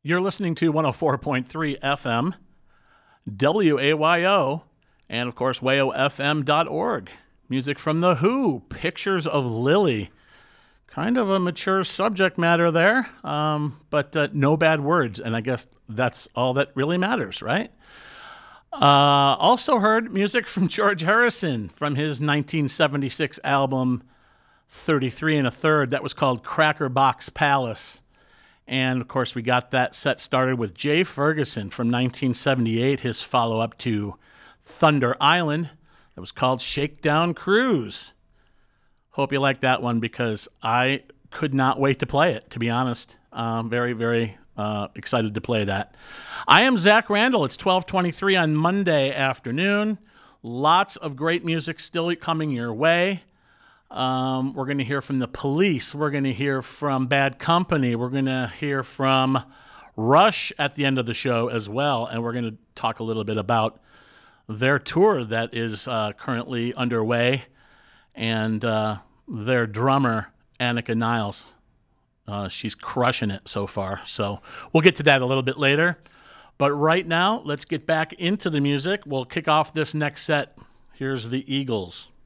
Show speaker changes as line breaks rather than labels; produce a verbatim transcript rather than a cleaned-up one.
You're listening to one oh four point three F M, W A Y O, and of course, way o f m dot org. Music from The Who, Pictures of Lily. Kind of a mature subject matter there, um, but uh, no bad words, and I guess that's all that really matters, right? Uh, also heard music from George Harrison from his nineteen seventy-six album thirty-three and a third. That was called Cracker Box Palace. And, of course, we got that set started with Jay Ferguson from nineteen seventy-eight, his follow-up to Thunder Island. That was called Shakedown Cruise. Hope you like that one because I could not wait to play it, to be honest. Um, very, very uh, excited to play that. I am Zach Randall. It's twelve twenty-three on Monday afternoon. Lots of great music still coming your way. Um, we're going to hear from The Police. We're going to hear from Bad Company. We're going to hear from Rush at the end of the show as well. And we're going to talk a little bit about their tour that is uh, currently underway and uh, their drummer, Annika Niles. Uh, she's crushing it so far. So we'll get to that a little bit later. But right now, let's get back into the music. We'll kick off this next set. Here's the Eagles.